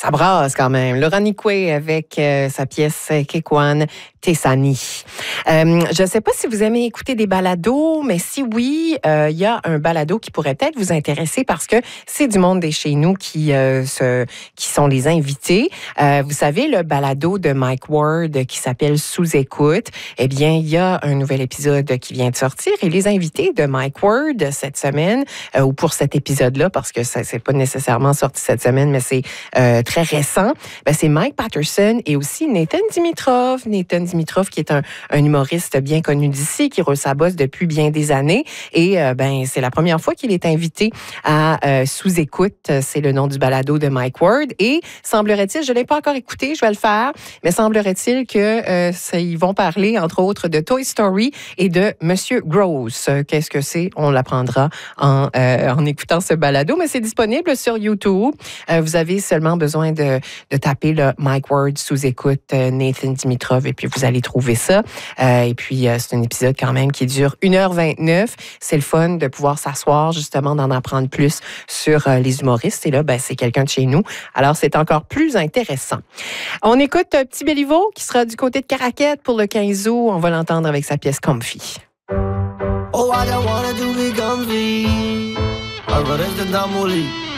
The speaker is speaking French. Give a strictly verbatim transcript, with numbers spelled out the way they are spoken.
Ça brasse quand même. Laurent Nicoué avec euh, sa pièce Kekwan Tessani. Euh, je ne sais pas si vous aimez écouter des balados, mais si oui, il euh, y a un balado qui pourrait peut-être vous intéresser parce que c'est du monde des chez nous qui, euh, se, qui sont les invités. Euh, vous savez, le balado de Mike Ward qui s'appelle Sous-écoute, eh bien, il y a un nouvel épisode qui vient de sortir et les invités de Mike Ward cette semaine, euh, ou pour cet épisode-là, parce que ça c'est pas nécessairement sorti cette semaine, mais c'est euh, très récent, ben, c'est Mike Patterson et aussi Nathan Dimitrov. Nathan Dimitrov qui est un, un humoriste bien connu d'ici, qui roule sa bosse depuis bien des années. Et euh, ben c'est la première fois qu'il est invité à euh, Sous-écoute. C'est le nom du balado de Mike Ward. Et semblerait-il, je ne l'ai pas encore écouté, je vais le faire, mais semblerait-il que euh, ça, ils vont parler, entre autres, de Toy Story et de Monsieur Gross. Qu'est-ce que c'est? On l'apprendra en, euh, en écoutant ce balado, mais c'est disponible sur YouTube. Euh, vous avez seulement besoin de, de taper le Mike Ward Sous-écoute euh, Nathan Dimitrov et puis vous allez trouver ça. Euh, et puis, euh, c'est un épisode quand même qui dure une heure vingt-neuf. C'est le fun de pouvoir s'asseoir, justement, d'en apprendre plus sur euh, les humoristes. Et là, ben, c'est quelqu'un de chez nous. Alors, c'est encore plus intéressant. On écoute un Petit Béliveau qui sera du côté de Caraquette pour le quinze août. On va l'entendre avec sa pièce Comfy. Oh, I don't wanna do be comfy. Al revés de Damoli.